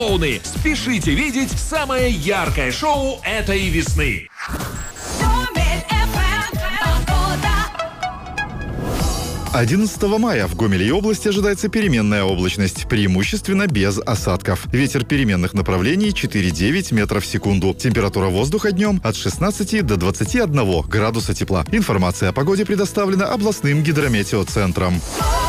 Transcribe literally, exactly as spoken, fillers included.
Спешите видеть самое яркое шоу этой весны. одиннадцатого мая в Гомеле и области ожидается переменная облачность, преимущественно без осадков. Ветер переменных направлений четыре-девять метров в секунду. Температура воздуха днем от шестнадцати до двадцати одного градуса тепла. Информация о погоде предоставлена областным гидрометеоцентром.